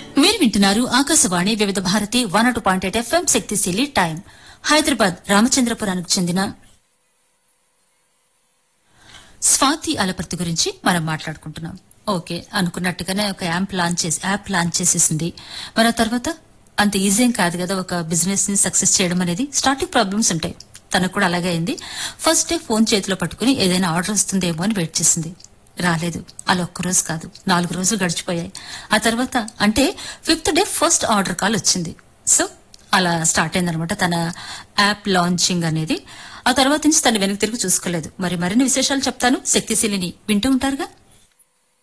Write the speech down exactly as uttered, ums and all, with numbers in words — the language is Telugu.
మీరు వింటున్నారు ఆకాశవాణి వివిధ Bharati one two point eight FM శక్తిశీలి టైం. హైదరాబాద్ రామచంద్రపురానికి చెందిన స్వాతి అలపర్తి గురించి మనం మాట్లాడుకుంటున్నాం. ఓకే అనుకున్నట్టుగానే ఒక యాప్ లాంచ్ చేసి యాప్ లాంచ్ చేసేసింది. మరి ఆ తర్వాత అంత ఈజీ ఏం కాదు కదా ఒక బిజినెస్ ని సక్సెస్ చేయడం అనేది. స్టార్టింగ్ ప్రాబ్లమ్స్ ఉంటాయి. తనకు కూడా అలాగే అయింది. ఫస్ట్ డే ఫోన్ చేతిలో పట్టుకుని ఏదైనా ఆర్డర్ వస్తుందేమో అని వెయిట్ చేసింది. రాలేదు. అలా ఒక్క రోజు కాదు, నాలుగు రోజులు గడిచిపోయాయి. ఆ తర్వాత అంటే fifth day first order call వచ్చింది. సో అలా స్టార్ట్ అయిందనమాట తన యాప్ లాంచింగ్ అనేది. ఆ తర్వాత నుంచి తను వెనక్కి తిరిగి చూసుకోలేదు. మరి మరిన్ని విశేషాలు చెప్తాను. శక్తిశీలిని వింటూ ఉంటారుగా.